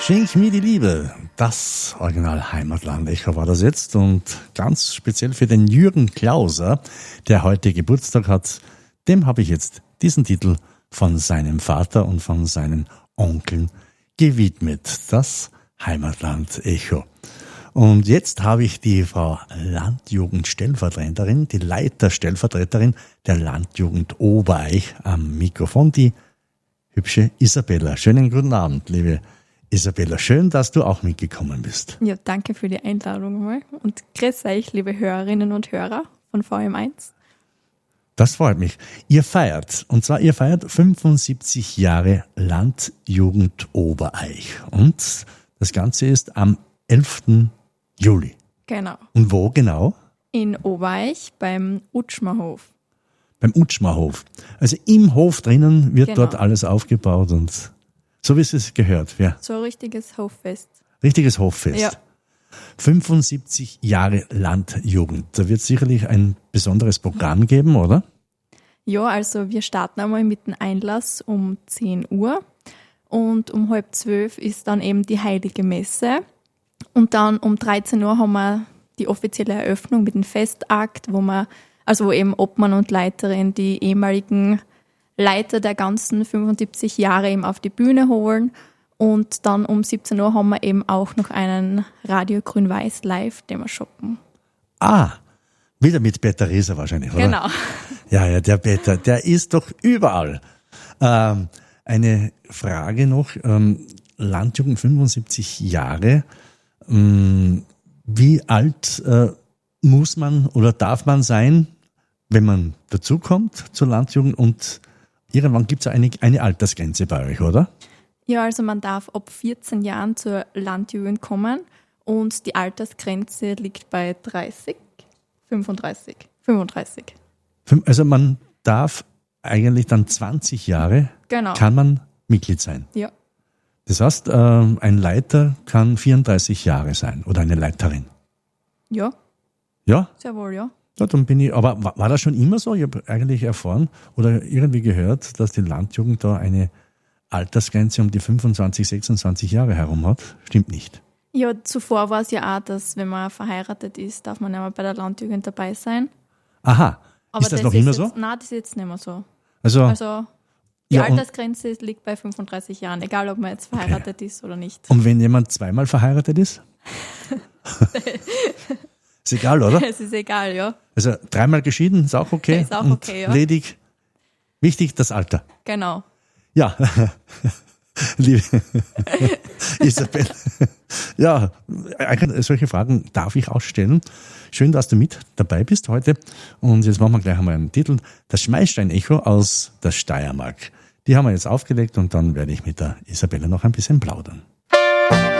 Schenk mir die Liebe, das Original Heimatland-Echo war das jetzt und ganz speziell für den Jürgen Klauser, der heute Geburtstag hat, dem habe ich jetzt diesen Titel von seinem Vater und von seinen Onkeln gewidmet, das Heimatland-Echo. Und jetzt habe ich die Frau Landjugendstellvertreterin, die Leiterstellvertreterin der Landjugend Obereich am Mikrofon, die hübsche Isabella. Schönen guten Abend, liebe Isabella, schön, dass du auch mitgekommen bist. Ja, danke für die Einladung mal und grüß euch, liebe Hörerinnen und Hörer von VM1. Das freut mich. Ihr feiert 75 Jahre Landjugend Obereich und das Ganze ist am 11. Juli. Genau. Und wo genau? In Obereich beim Utschmerhof. Beim Utschmerhof. Also im Hof drinnen wird Genau. dort alles aufgebaut und so wie es gehört. Ja. So ein richtiges Hoffest. Richtiges Hoffest. Ja. 75 Jahre Landjugend. Da wird sicherlich ein besonderes Programm geben, oder? Ja, also wir starten einmal mit dem Einlass um 10 Uhr und um 11:30 ist dann eben die Heilige Messe. Und dann um 13 Uhr haben wir die offizielle Eröffnung mit dem Festakt, wo eben Obmann und Leiterin die ehemaligen Leiter der ganzen 75 Jahre eben auf die Bühne holen. Und dann um 17 Uhr haben wir eben auch noch einen Radio Grün-Weiß live, den wir shoppen. Ah, wieder mit Peter Rieser wahrscheinlich, oder? Genau. Ja, der Peter, der ist doch überall. Eine Frage noch, Landjugend 75 Jahre. Wie alt muss man oder darf man sein, wenn man dazukommt zur Landjugend? Und irgendwann gibt es eine Altersgrenze bei euch, oder? Ja, also man darf ab 14 Jahren zur Landjugend kommen und die Altersgrenze liegt bei 35. Also man darf eigentlich dann 20 Jahre, Genau. kann man Mitglied sein. Ja. Das heißt, ein Leiter kann 34 Jahre sein oder eine Leiterin. Ja, Ja? sehr wohl, ja. Ja, dann bin ich, aber war das schon immer so? Ich habe eigentlich erfahren oder irgendwie gehört, dass die Landjugend da eine Altersgrenze um die 25, 26 Jahre herum hat. Stimmt nicht. Ja, zuvor war es ja auch, dass wenn man verheiratet ist, darf man ja mal bei der Landjugend dabei sein. Aha. Aber ist das noch immer so? Nein, das ist jetzt nicht mehr so. Also Die ja, und- Altersgrenze liegt bei 35 Jahren, egal ob man jetzt verheiratet ist oder nicht. und wenn jemand zweimal verheiratet ist? Ist egal, oder? Es ist egal, ja. Also dreimal geschieden ist auch okay. Ist auch und okay, ja. ledig. Wichtig, das Alter. Genau. Ja, liebe Isabel, ja, solche Fragen darf ich auch stellen. Schön, dass du mit dabei bist heute. Und jetzt machen wir gleich einmal einen Titel. Das Schmeißstein-Echo aus der Steiermark. Die haben wir jetzt aufgelegt und dann werde ich mit der Isabella noch ein bisschen plaudern.